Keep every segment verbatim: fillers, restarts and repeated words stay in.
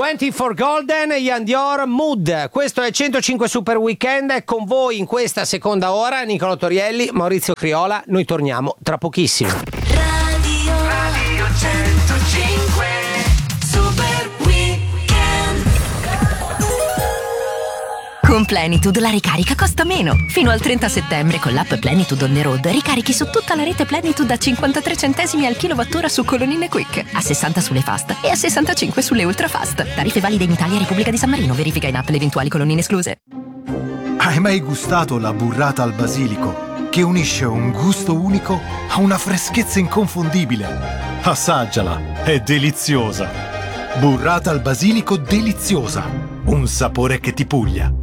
ventiquattro Golden, Ian Dior, Mood. Questo è centocinque Super Weekend. Con voi in questa seconda ora Nicolò Torielli, Maurizio Criola. Noi torniamo tra pochissimo. Radio, Radio centocinque Super Weekend. Con Plenitude la ricarica costa meno. Fino al trenta settembre con l'app Plenitude on the road ricarichi su tutta la rete Plenitude a cinquantatré centesimi al kilowattora su colonnine Quick, a sessanta sulle fast e a sessantacinque sulle ultra fast. Tariffe valide in Italia e Repubblica di San Marino. Verifica in app le eventuali colonnine escluse. Hai mai gustato la burrata al basilico, che unisce un gusto unico a una freschezza inconfondibile? Assaggiala, è deliziosa. Burrata al basilico deliziosa, un sapore che ti puglia.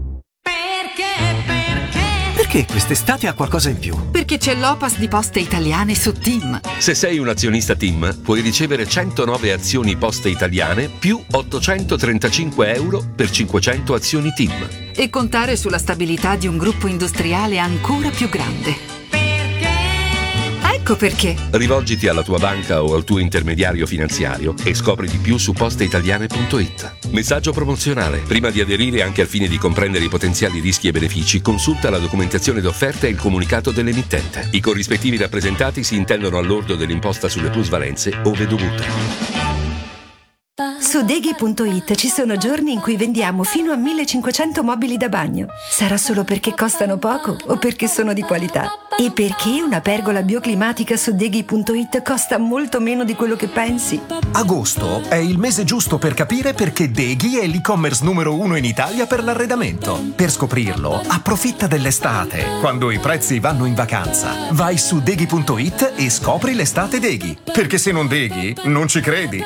Perché quest'estate ha qualcosa in più? Perché c'è l'Opas di Poste Italiane su TIM. Se sei un azionista TIM, puoi ricevere centonove azioni Poste Italiane più ottocentotrentacinque euro per cinquecento azioni TIM. E contare sulla stabilità di un gruppo industriale ancora più grande. Ecco perché. Rivolgiti alla tua banca o al tuo intermediario finanziario e scopri di più su posteitaliane punto it. Messaggio promozionale. Prima di aderire, anche al fine di comprendere i potenziali rischi e benefici, consulta la documentazione d'offerta e il comunicato dell'emittente. I corrispettivi rappresentati si intendono all'ordo dell'imposta sulle plusvalenze ove dovuta. Su Deghi punto it ci sono giorni in cui vendiamo fino a millecinquecento mobili da bagno. Sarà solo perché costano poco o perché sono di qualità? E perché una pergola bioclimatica su Deghi punto it costa molto meno di quello che pensi? Agosto è il mese giusto per capire perché Deghi è l'e-commerce numero uno in Italia per l'arredamento. Per scoprirlo, approfitta dell'estate, quando i prezzi vanno in vacanza. Vai su Deghi punto it e scopri l'estate Deghi. Perché se non Deghi, non ci credi.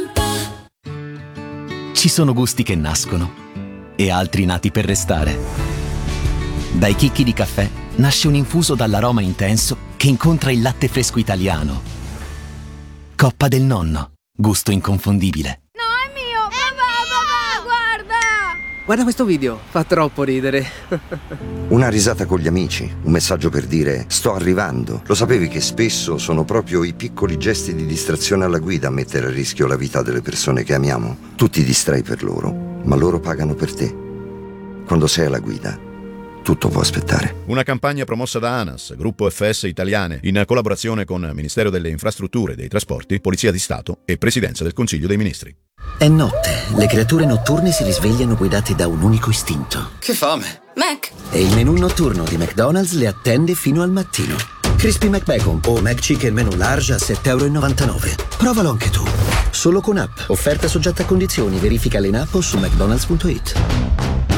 Ci sono gusti che nascono e altri nati per restare. Dai chicchi di caffè nasce un infuso dall'aroma intenso che incontra il latte fresco italiano. Coppa del nonno, gusto inconfondibile. No, è mio! Papà, papà, guarda! Guarda questo video, fa troppo ridere. Una risata con gli amici, un messaggio per dire sto arrivando. Lo sapevi che spesso sono proprio i piccoli gesti di distrazione alla guida a mettere a rischio la vita delle persone che amiamo? Tu ti distrai per loro, ma loro pagano per te. Quando sei alla guida, tutto può aspettare. Una campagna promossa da ANAS, Gruppo F S Italiane, in collaborazione con Ministero delle Infrastrutture e dei Trasporti, Polizia di Stato e Presidenza del Consiglio dei Ministri. È notte, le creature notturne si risvegliano guidate da un unico istinto. Che fame! Mac! E il menù notturno di McDonald's le attende fino al mattino. Crispy McBacon o McChicken menù large a sette e novantanove euro. Provalo anche tu. Solo con app. Offerta soggetta a condizioni. Verifica in app o su mcdonalds punto it.